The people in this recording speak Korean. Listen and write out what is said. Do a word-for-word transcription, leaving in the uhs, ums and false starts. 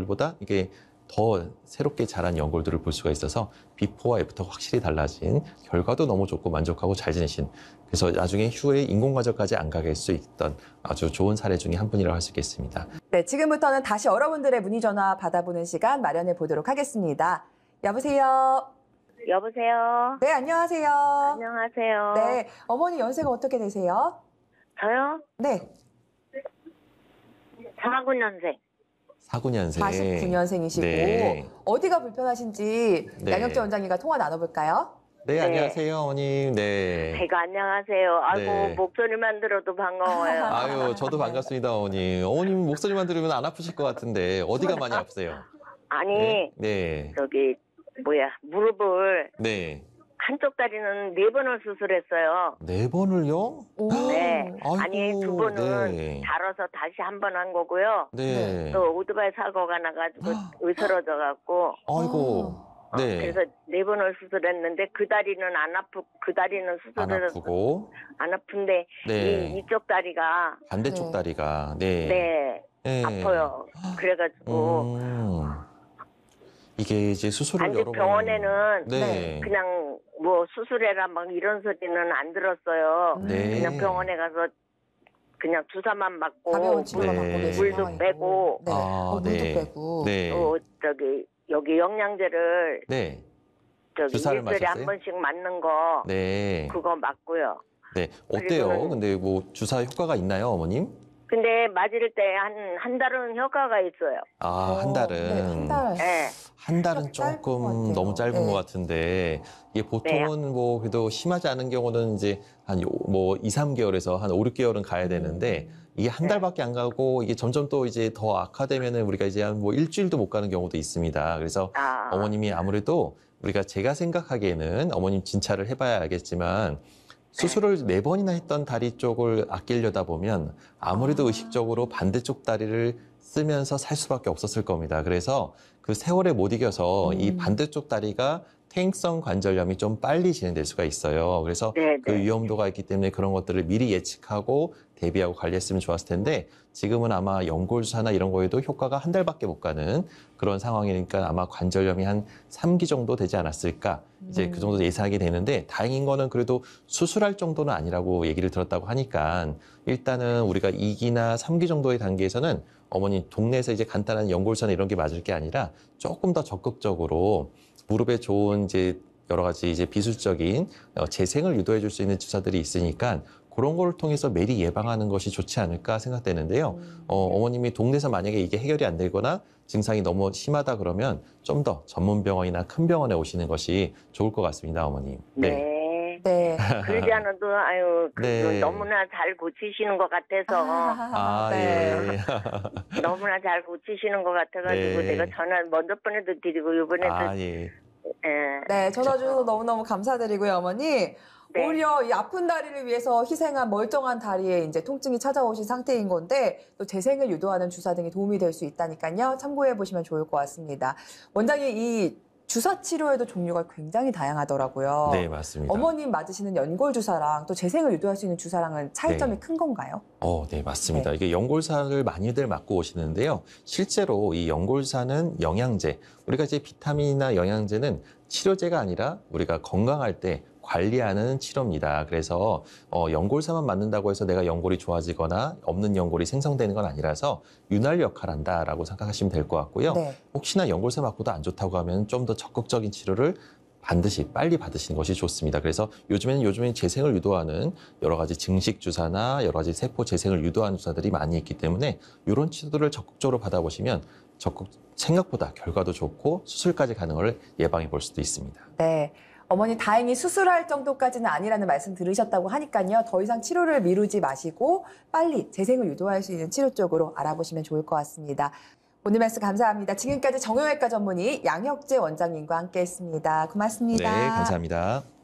연골보다 이게 더 새롭게 자란 연골들을 볼 수가 있어서 비포와 애프터가 확실히 달라진, 결과도 너무 좋고 만족하고 잘 지내신, 그래서 나중에 휴에 인공관절까지 안 가게 할 수 있던 아주 좋은 사례 중에 한 분이라고 할 수 있겠습니다. 네, 지금부터는 다시 여러분들의 문의 전화 받아보는 시간 마련해 보도록 하겠습니다. 여보세요? 여보세요? 네, 안녕하세요. 안녕하세요. 네, 어머니 연세가 어떻게 되세요? 저요? 네, 사구 년생. 사구 년생. 사십구 년생이시고 네. 어디가 불편하신지 네. 양혁재 원장님과 통화 나눠볼까요? 네, 네. 안녕하세요, 어머님. 네. 아이고, 안녕하세요. 아이고, 네. 목소리만 들어도 반가워요. 아유, 저도 반갑습니다, 어머님. 어머님 목소리만 들으면 안 아프실 것 같은데 어디가 많이 아프세요? 아니, 네. 네. 저기, 뭐야, 무릎을, 네. 한쪽 다리는 네 번을 수술했어요. 네 번을요? 오. 네. 아이고, 아니, 두 번은 네. 다뤄서 다시 한 번 한 거고요. 네. 또 오토바이 사고가 나가지고 으스러져갖고. 아이고. 어, 네. 그래서 네 번을 수술했는데 그 다리는 안 아프, 그 다리는 안 수술을 아프고. 안 아픈데 네. 이, 이쪽 다리가 반대쪽 네. 다리가. 네. 네, 네. 아파요. 그래가지고 음. 이게 이제 수술을 안직 여러 번. 병원에는 네. 그냥 뭐 수술해라 막 이런 소리는 안 들었어요. 네. 그냥 병원에 가서 그냥 주사만 맞고 가벼운 치료만 네. 받고 계신 물도 상황이고. 빼고 네. 아, 어, 물도 네. 빼고. 네. 또 저기 여기 영양제를 네. 저기 주사를 일주일에 한 맞았어요? 번씩 맞는 거 네. 그거 맞고요. 네. 어때요? 그리고는- 근데 뭐 주사 효과가 있나요, 어머님? 근데 맞을 때 한 한 달은 효과가 있어요. 아, 어, 한 달은. 네, 한 달. 네. 한 달은 좀 짧은 것 조금 같아요. 너무 짧은 네. 것 같은데, 이게 보통은 뭐 그래도 심하지 않은 경우는 이제 한 뭐 이, 삼 개월에서 한 오, 육 개월은 가야 되는데, 이게 한 네. 달밖에 안 가고 이게 점점 또 이제 더 악화되면은 우리가 이제 한 뭐 일주일도 못 가는 경우도 있습니다. 그래서 아, 어머님이 아무래도 우리가 제가 생각하기에는 어머님 진찰을 해봐야 알겠지만, 수술을 네 번이나 했던 다리 쪽을 아끼려다 보면 아무래도 아. 의식적으로 반대쪽 다리를 쓰면서 살 수밖에 없었을 겁니다. 그래서 그 세월에 못 이겨서 이 음. 반대쪽 다리가 퇴행성 관절염이 좀 빨리 진행될 수가 있어요. 그래서 네, 그 네. 위험도가 있기 때문에 그런 것들을 미리 예측하고 대비하고 관리했으면 좋았을 텐데, 지금은 아마 연골주사나 이런 거에도 효과가 한 달밖에 못 가는 그런 상황이니까 아마 관절염이 한 삼 기 정도 되지 않았을까, 이제 음. 그 정도 예상하게 되는데, 다행인 거는 그래도 수술할 정도는 아니라고 얘기를 들었다고 하니까 일단은 우리가 이 기나 삼 기 정도의 단계에서는 어머니 동네에서 이제 간단한 연골주사나 이런 게 맞을 게 아니라 조금 더 적극적으로 무릎에 좋은 이제 여러 가지 이제 비술적인 어, 재생을 유도해 줄 수 있는 주사들이 있으니까 그런 거를 통해서 미리 예방하는 것이 좋지 않을까 생각되는데요. 음. 어, 어머님이 동네에서 만약에 이게 해결이 안 되거나 증상이 너무 심하다 그러면 좀 더 전문 병원이나 큰 병원에 오시는 것이 좋을 것 같습니다, 어머님. 네. 네. 그러지 않아도 아유 그 네. 너무나 잘 고치시는 것 같아서 아, 네. 예. 너무나 잘 고치시는 것 같아가지고 네. 내가 전화 먼저 번에도 드리고 이번에도 아, 예. 예. 네, 전화 주셔서 너무너무 감사드리고요, 어머니. 네. 오히려 이 아픈 다리를 위해서 희생한 멀쩡한 다리에 이제 통증이 찾아오신 상태인 건데 또 재생을 유도하는 주사 등이 도움이 될 수 있다니까요. 참고해 보시면 좋을 것 같습니다. 원장님, 이 주사 치료에도 종류가 굉장히 다양하더라고요. 네, 맞습니다. 어머님 맞으시는 연골 주사랑 또 재생을 유도할 수 있는 주사랑은 차이점이 네. 큰 건가요? 어, 네, 맞습니다. 이게 연골사를 많이들 맞고 오시는데요. 실제로 이 연골사는 영양제, 우리가 이제 비타민이나 영양제는 치료제가 아니라 우리가 건강할 때 관리하는 치료입니다. 그래서 어, 연골사만 맞는다고 해서 내가 연골이 좋아지거나 없는 연골이 생성되는 건 아니라서 윤활 역할을 한다라고 생각하시면 될 것 같고요. 네. 혹시나 연골사 맞고도 안 좋다고 하면 좀 더 적극적인 치료를 반드시 빨리 받으시는 것이 좋습니다. 그래서 요즘에는 요즘에 재생을 유도하는 여러 가지 증식 주사나 여러 가지 세포 재생을 유도하는 주사들이 많이 있기 때문에 이런 치료들을 적극적으로 받아보시면 적극 생각보다 결과도 좋고 수술까지 가는 걸 예방해 볼 수도 있습니다. 네. 어머니 다행히 수술할 정도까지는 아니라는 말씀 들으셨다고 하니까요. 더 이상 치료를 미루지 마시고 빨리 재생을 유도할 수 있는 치료 쪽으로 알아보시면 좋을 것 같습니다. 오늘 말씀 감사합니다. 지금까지 정형외과 전문의 양혁재 원장님과 함께했습니다. 고맙습니다. 네, 감사합니다.